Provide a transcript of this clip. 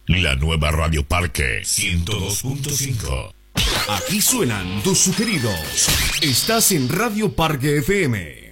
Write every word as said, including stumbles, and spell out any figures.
La nueva Radio Parque ciento dos punto cinco. Aquí suenan tus sugeridos. Estás en Radio Parque F M.